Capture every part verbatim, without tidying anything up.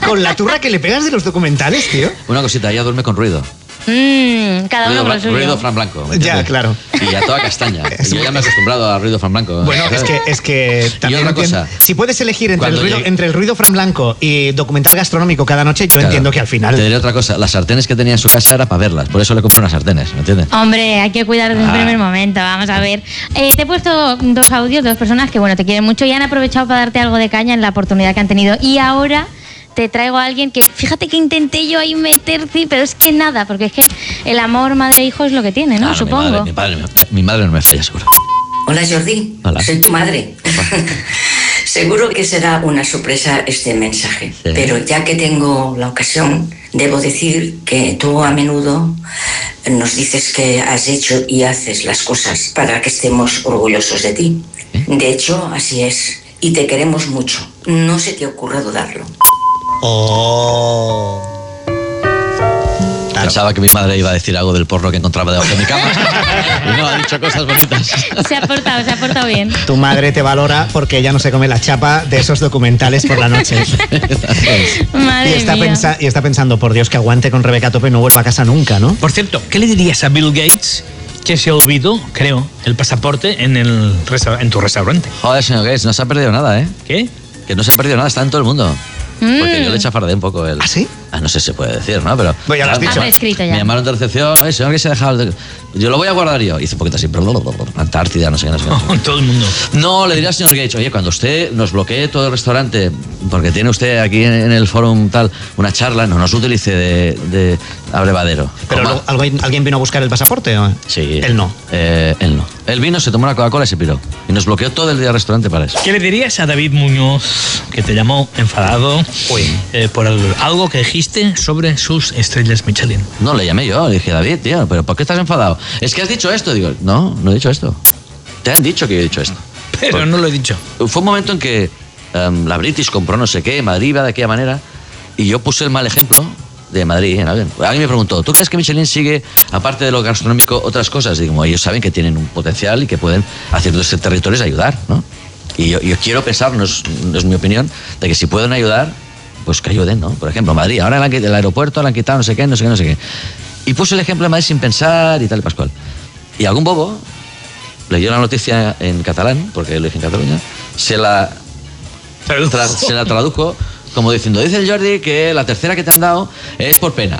con la turra que le pegas de los documentales, tío. Una cosita, ella duerme con ruido. Mm, cada uno Ruido, con lo suyo. ruido Fran Blanco. ¿me Ya, entiendes? claro. Y a toda castaña. Y yo ya me he acostumbrado al ruido Fran Blanco. Bueno, es que, es que también otra entiendo- cosa. si puedes elegir entre el, Cuando ruido, llegue- entre el ruido Fran Blanco y documental gastronómico cada noche, yo Claro. entiendo que al final... Te diré otra cosa, las sartenes que tenía en su casa era para verlas, por eso le compré unas sartenes, ¿me entiendes? Hombre, hay que cuidar desde un Ah. primer momento, vamos a ver. Eh, te he puesto dos audios, dos personas que, bueno, te quieren mucho y han aprovechado para darte algo de caña en la oportunidad que han tenido. Y ahora te traigo a alguien que, fíjate que intenté yo ahí meter, sí, pero es que nada, porque es que el amor madre-hijo es lo que tiene, ¿no? Ah, Supongo. Mi madre, mi, padre, mi madre no me falla, seguro. Hola Jordi, Hola. soy tu madre. Seguro que será una sorpresa este mensaje, Sí. pero ya que tengo la ocasión, debo decir que tú a menudo nos dices que has hecho y haces las cosas para que estemos orgullosos de ti. ¿Eh? De hecho, así es, y te queremos mucho. No se te ocurra dudarlo. Oh. Claro. Pensaba que mi madre iba a decir algo del porro que encontraba debajo de mi cama y no, ha dicho cosas bonitas. Se ha portado, se ha portado bien. Tu madre te valora porque ella no se come la chapa de esos documentales por la noche. Madre y, está mía. pensa- y está pensando, por Dios, que aguante con Rebeca a tope y no vuelva a casa nunca, ¿no? Por cierto, ¿qué le dirías a Bill Gates que se olvidó, creo, el pasaporte en, el resta- en tu restaurante? Joder, señor Gates, no se ha perdido nada, ¿eh? ¿Qué? Que no se ha perdido nada, está en todo el mundo. Mm. Porque yo le chafardé un poco el... ¿Ah, sí? Ah, no sé si se puede decir, ¿no? Pero... Pues ya lo has dicho. Has escrito ya. Me llamaron de recepción, oye, señor que se ha dejado... el- Yo lo voy a guardar yo. Hice un poquito así, Antártida, no sé qué, no sé qué. No, sé qué. Todo el mundo. No, le diría al señor Gates, oye, cuando usted nos bloquee todo el restaurante, porque tiene usted aquí en, en el forum tal, una charla, no nos utilice de, de abrevadero. Pero Coma. luego, ¿alguien, ¿alguien vino a buscar el pasaporte? ¿O? Sí. Él no. Eh, él no. Él vino, se tomó una Coca-Cola y se piró. Y nos bloqueó todo el día el restaurante para eso. ¿Qué le dirías a David Muñoz, que te llamó enfadado eh, por el- algo que dijiste sobre sus estrellas Michelin? No, le llamé yo, le dije, David, tío, ¿pero por qué estás enfadado? Es que has dicho esto. Digo, no, no he dicho esto. Te han dicho que yo he dicho esto. Pero Por- no lo he dicho. Fue un momento en que em, la British compró no sé qué, Madrid iba de aquella manera, y yo puse el mal ejemplo de Madrid en alguien. Alguien me preguntó, ¿tú crees que Michelin sigue, aparte de lo gastronómico, otras cosas? Digo, ellos saben que tienen un potencial y que pueden, a ciertos territorios, ayudar, ¿no? Y yo, yo quiero pensar, no es, no es mi opinión, de que si pueden ayudar, pues que ayuden, ¿no? Por ejemplo, Madrid, ahora le han quitado el aeropuerto, le han quitado no sé qué, no sé qué, no sé qué. Y puse el ejemplo de Madrid sin pensar y tal y pascual. Y algún bobo leyó la noticia en catalán, porque lo dije en Cataluña, se la, tra- se la tradujo como diciendo, dice el Jordi que la tercera que te han dado es por pena.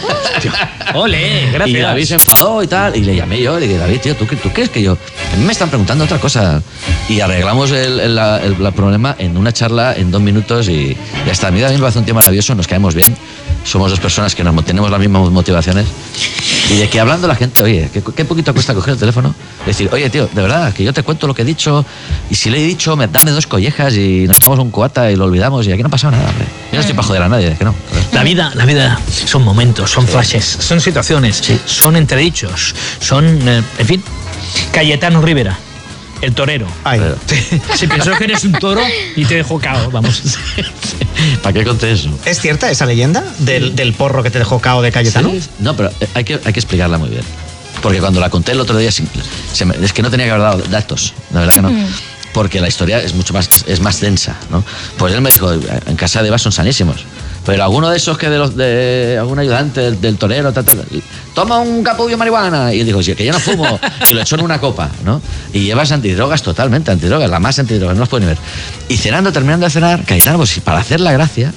Ole, gracias. Y David se enfadó y tal, y le llamé yo, le dije, David, tío, ¿tú, qué- ¿tú crees que yo? A mí me están preguntando otra cosa. Y arreglamos el, el- la- el- la problema en una charla en dos minutos y ya está. A mí David me parece un tío maravilloso, nos caemos bien, somos dos personas que nos tenemos las mismas motivaciones. Y de que hablando la gente, oye, ¿qué, qué poquito cuesta coger el teléfono? Decir, oye, tío, de verdad, que yo te cuento lo que he dicho, y si le he dicho, me, dame dos collejas y nos tomamos un cubata y lo olvidamos, y aquí no ha pasado nada, hombre. Yo no estoy para joder a nadie, es que no. La vida, la vida son momentos, son flashes, son situaciones, son entredichos, son, eh, en fin, Cayetano Rivera, el torero. Ay. Se pensó que eres un toro y te dejó cao, vamos. ¿Para qué conté eso? ¿Es cierta esa leyenda del, del porro que te dejó cao de Cayetano? Sí, no, pero eh, hay que, hay que explicarla muy bien. Porque cuando la conté el otro día, se- se me- es que no tenía que haber dado datos, la verdad que no. Porque la historia es mucho más, es, es más densa, ¿no? Pues él me dijo, en casa de Eva son sanísimos. Pero alguno de esos que de los de algún ayudante del, del torero, tal, tal, toma un capullo de marihuana. Y él dijo, sí, que yo no fumo. Y lo echó en una copa, ¿no? Y llevas antidrogas totalmente, antidrogas, la más antidrogas, no los pueden ver. Y cenando, terminando de cenar, Cayetano, pues para hacer la gracia,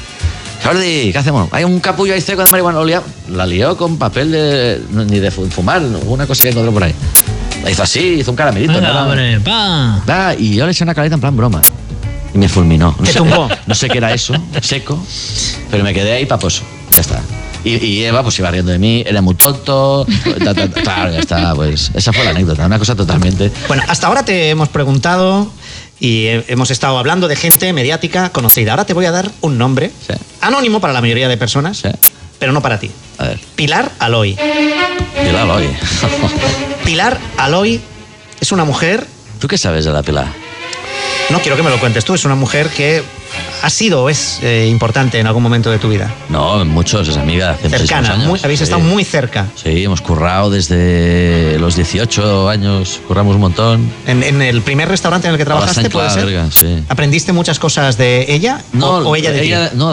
Jordi, ¿qué hacemos? Hay un capullo ahí seco de marihuana. Lo lia- La lió con papel de. no, ni de fu- fumar, una cosa que encontró por ahí. La hizo así, hizo un caramelito. Venga, ¿no? hombre, pa. Va, y yo le eché una caleta en plan broma. Y me fulminó. No ¿Te sé, tumbó? No sé qué era eso, seco, pero me quedé ahí paposo. Ya está. Y, y Eva pues iba riendo de mí, era muy tonto. Ta, ta, ta. Claro, ya está. Pues esa fue la anécdota, una cosa totalmente. Bueno, hasta ahora te hemos preguntado y he- hemos estado hablando de gente mediática conocida. Ahora te voy a dar un nombre, Sí. anónimo para la mayoría de personas, Sí. pero no para ti. A ver, Pilar Aloy. Pilar, oye. Pilar Aloy es una mujer, ¿Tú qué sabes de la Pilar? no quiero que me lo cuentes tú, es una mujer que ha sido o es eh, importante en algún momento de tu vida. No, muchos, es amiga hace muchísimos Cercana, años. muy- habéis Sí. estado muy cerca. Sí, hemos currado desde los dieciocho años, curramos un montón. En, en el primer restaurante en el que trabajaste, Bastante ¿puede ser? larga, sí. ¿Aprendiste muchas cosas de ella No, o, o ella de ti? no,